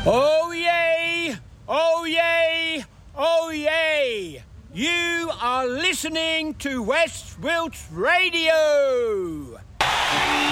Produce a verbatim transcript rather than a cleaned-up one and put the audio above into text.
Oh, yay! Oh, yay! Oh, yay! You are listening to West Wilts Radio!